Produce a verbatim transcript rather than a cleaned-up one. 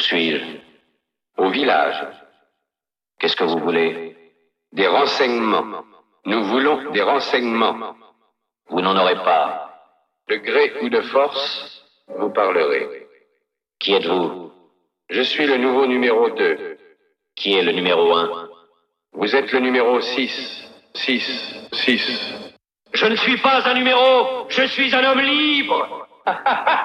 suis-je? Au village. Qu'est-ce que vous voulez? Des renseignements. Nous voulons des renseignements. Vous n'en aurez pas. De gré ou de force, vous parlerez. Qui êtes-vous? Je suis le nouveau numéro deux. Qui est le numéro un? Vous êtes le numéro six. six. six. Je ne suis pas un numéro, je suis un homme libre.